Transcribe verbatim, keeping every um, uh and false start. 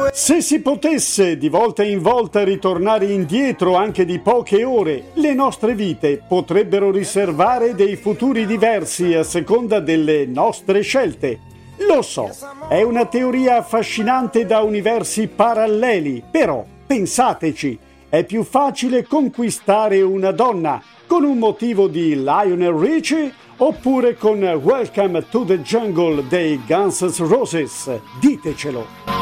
Se si potesse di volta in volta ritornare indietro anche di poche ore, le nostre vite potrebbero riservare dei futuri diversi a seconda delle nostre scelte. Lo so, è una teoria affascinante da universi paralleli, però pensateci, è più facile conquistare una donna con un motivo di Lionel Richie oppure con Welcome to the Jungle dei Guns N' Roses? Ditecelo!